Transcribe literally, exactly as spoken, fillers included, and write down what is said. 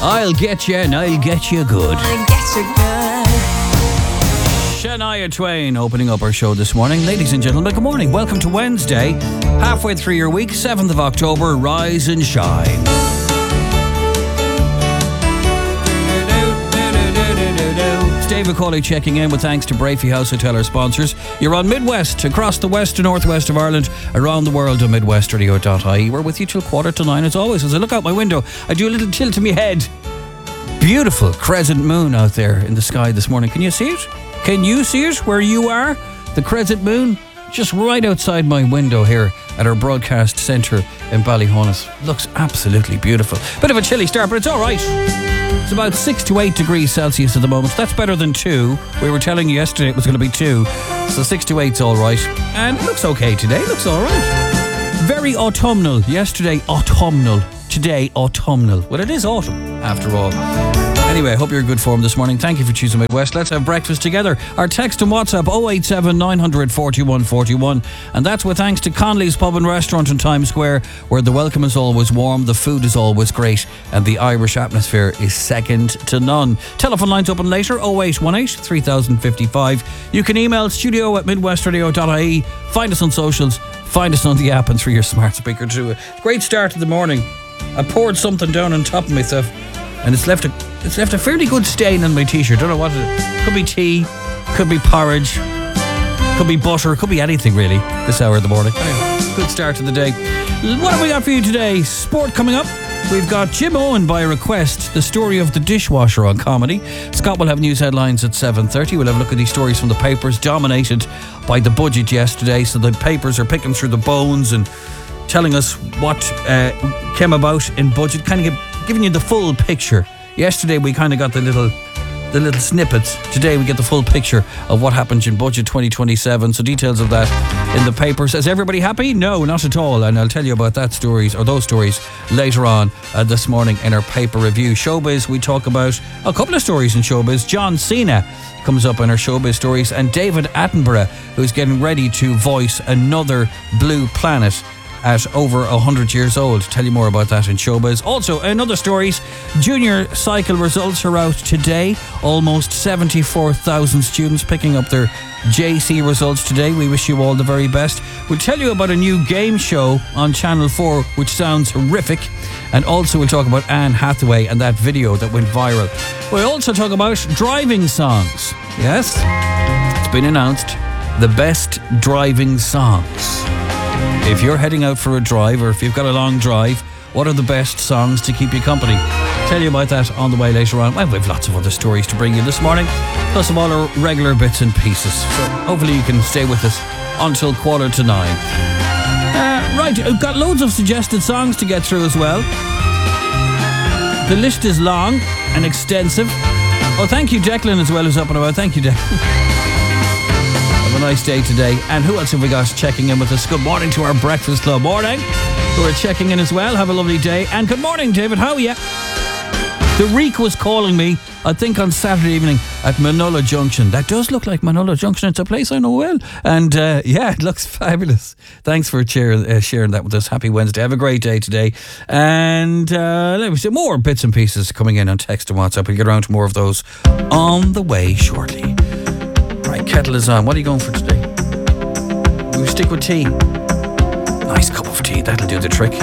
I'll get you and I'll get you good. I'll get you good. Shania Twain opening up our show this morning. Ladies and gentlemen, good morning. Welcome to Wednesday, halfway through your week, seventh of October. Rise and shine. It's David Cawley checking in with thanks to Brafey House Hotel, our sponsors. You're on Midwest, across the west and northwest of Ireland, around the world on midwest radio dot I E. We're with you till quarter to nine as always. As I look out my window, I do a little tilt to my head. Beautiful crescent moon out there in the sky this morning. Can you see it? Can you see it where you are? The crescent moon just right outside my window here at our broadcast centre in Ballyhonus. Looks absolutely beautiful. Bit of a chilly start, but it's all right. It's about six to eight degrees Celsius at the moment. That's better than two. We were telling you yesterday it was going to be two. So six to eight's all right. And it looks okay today. It looks all right. Very autumnal. Yesterday, autumnal. Today, autumnal. Well, it is autumn, after all. Anyway, I hope you're in good form this morning. Thank you for choosing Midwest. Let's have breakfast together. Our text and WhatsApp oh eight seven nine four one four one. And that's with thanks to Conley's Pub and Restaurant in Times Square, where the welcome is always warm, the food is always great, and the Irish atmosphere is second to none. Telephone lines open later, oh eight one eight, three thousand fifty-five. You can email studio at midwest radio dot I E. Find us on socials, find us on the app and through your smart speaker too. Great start to the morning. I poured something down on top of myself, and it's left a it's left a fairly good stain on my t-shirt. Don't know what it is. Could be tea, could be porridge, could be butter, could be anything really this hour of the morning. Anyway, good start to the day. What have we got for you today? Sport coming up. We've got Jim Owen by request, the story of the dishwasher on comedy. Scott will have news headlines at seven thirty. We'll have a look at these stories from the papers, dominated by the budget yesterday. So the papers are picking through the bones and telling us what uh, came about in budget, kind of give, giving you the full picture. Yesterday we kind of got the little the little snippets. Today we get the full picture of what happened in budget twenty twenty-seven. So details of that in the papers. Is everybody happy? No, not at all. And I'll tell you about that stories or those stories later on uh, this morning in our paper review. Showbiz, we talk about a couple of stories in showbiz. John Cena comes up in our showbiz stories, and David Attenborough, who's getting ready to voice another Blue Planet at over one hundred years old. Tell you more about that in showbiz. Also, in other stories, junior cycle results are out today. Almost seventy-four thousand students picking up their J C results today. We wish you all the very best. We'll tell you about a new game show on Channel four, which sounds horrific. And also we'll talk about Anne Hathaway and that video that went viral. We'll also talk about driving songs. Yes, it's been announced, the best driving songs. If you're heading out for a drive, or if you've got a long drive, what are the best songs to keep you company? Tell you about that on the way later on. Well, we have lots of other stories to bring you this morning, plus of all our regular bits and pieces. So hopefully you can stay with us until quarter to nine. Uh, right, I've got loads of suggested songs to get through as well. The list is long and extensive. Oh, thank you, Declan, as well, who's up and about. Thank you, Declan. Have a nice day today. And who else have we got checking in with us? Good morning to our Breakfast Club. Morning. Who are checking in as well. Have a lovely day. And good morning, David. How are you? The Reek was calling me, I think, on Saturday evening at Manola Junction. That does look like Manola Junction. It's a place I know well. And uh, yeah, it looks fabulous. Thanks for cheer, uh, sharing that with us. Happy Wednesday. Have a great day today. And uh, let me see, more bits and pieces coming in on text and WhatsApp. We'll get around to more of those on the way shortly. Right, kettle is on. What are you going for today? We stick with tea. Nice cup of tea. That'll do the trick.